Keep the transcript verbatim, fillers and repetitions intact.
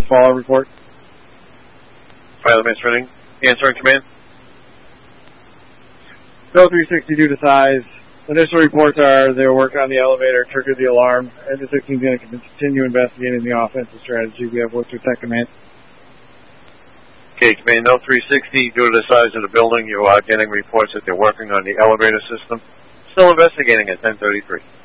fallout report. Pilot answering. Answering command. Bill three sixty due to size. Initial reports are they were working on the elevator, triggered the alarm. Engine sixteen is going to continue investigating the offensive strategy. We have what's your tech command? Okay, command L three sixty, due to the size of the building, you are getting reports that they're working on the elevator system. Still investigating at ten thirty-three.